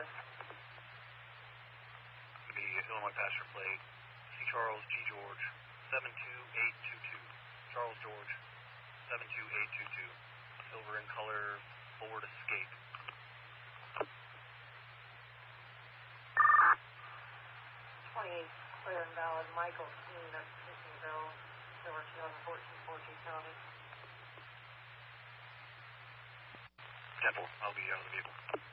ahead. The Illinois passenger plate, C. Charles G. George, 72822. Charles George, 72822. Silver in color, Ford Escape. 28 clear and valid. Michael Keene of Kissingville, Silver 2014 42 County. Temple, I'll be out of the vehicle.